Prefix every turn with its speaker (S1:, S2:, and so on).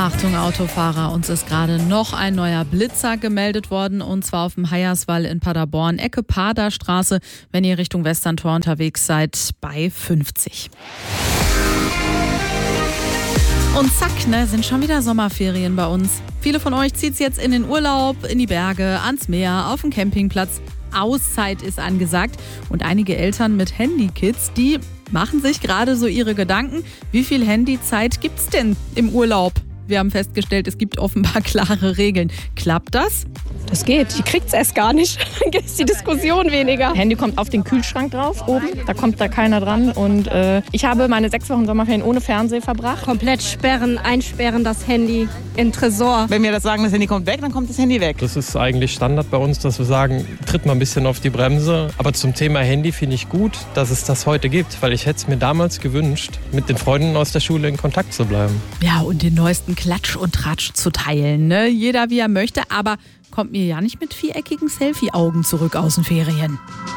S1: Achtung Autofahrer, uns ist gerade noch ein neuer Blitzer gemeldet worden und zwar auf dem Heierswall in Paderborn, Ecke Paderstraße, wenn ihr Richtung Westerntor unterwegs seid, bei 50. Und zack, sind schon wieder Sommerferien bei uns. Viele von euch zieht's jetzt in den Urlaub, in die Berge, ans Meer, auf den Campingplatz. Auszeit ist angesagt und einige Eltern mit Handykids, die machen sich gerade so ihre Gedanken, wie viel Handyzeit gibt's denn im Urlaub? Wir haben festgestellt, es gibt offenbar klare Regeln. Klappt das?
S2: Das geht, die kriegt's erst gar nicht. Dann ist die Diskussion weniger. Handy kommt auf den Kühlschrank drauf oben, da kommt da keiner dran. Und ich habe meine 6 Wochen Sommerferien ohne Fernsehen verbracht.
S3: Komplett sperren, einsperren das Handy in Tresor.
S4: Wenn wir das sagen, das Handy kommt weg, dann kommt das Handy weg.
S5: Das ist eigentlich Standard bei uns, dass wir sagen, tritt mal ein bisschen auf die Bremse. Aber zum Thema Handy finde ich gut, dass es das heute gibt, weil ich hätte es mir damals gewünscht, mit den Freunden aus der Schule in Kontakt zu bleiben.
S1: Ja, und den neuesten Klatsch und Tratsch zu teilen, ne? Jeder wie er möchte, aber kommt mir ja nicht mit viereckigen Selfie-Augen zurück aus den Ferien.